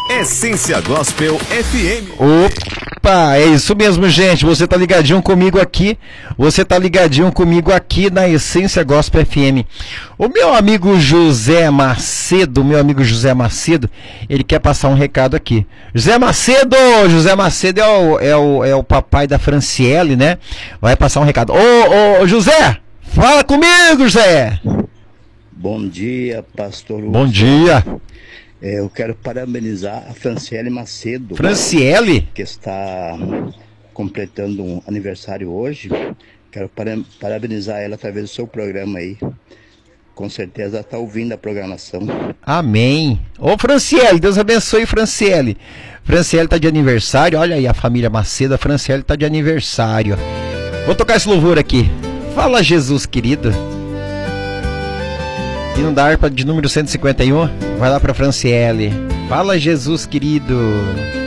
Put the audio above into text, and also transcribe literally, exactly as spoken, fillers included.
Essência Gospel F M. Opa, é isso mesmo, gente. Você tá ligadinho comigo aqui. Você tá ligadinho comigo aqui na Essência Gospel F M. O meu amigo José Macedo, meu amigo José Macedo, ele quer passar um recado aqui. José Macedo, José Macedo é o, é o, é o papai da Franciele, né? Vai passar um recado. Ô, ô, José, fala comigo, José. Bom dia, pastor Lúcio. Bom dia. É, eu quero parabenizar a Franciele Macedo. Franciele? Que está completando um aniversário hoje. Quero para, parabenizar ela através do seu programa aí. Com certeza ela está ouvindo a programação. Amém. Ô Franciele, Deus abençoe Franciele. Franciele está de aniversário. Olha aí a família Macedo, a Franciele está de aniversário. Vou tocar esse louvor aqui. Fala Jesus querido. E não dá harpa de número cento e cinquenta e um? Vai lá pra Franciele. Fala Jesus querido.